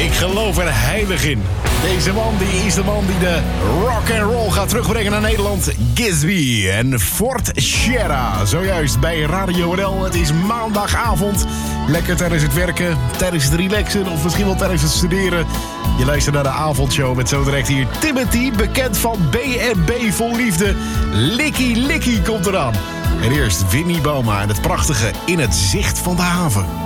Ik geloof er heilig in. Deze man die is de man die de rock and roll gaat terugbrengen naar Nederland. Gisby en Fort Sierra. Zojuist bij Radio NL. Het is maandagavond. Lekker tijdens het werken, tijdens het relaxen of misschien wel tijdens het studeren. Je luistert naar de avondshow met zo direct hier Timothy, bekend van B&B Vol Liefde. Licky Licky komt eraan. En eerst Winnie Bauma en het prachtige In het Zicht van de Haven.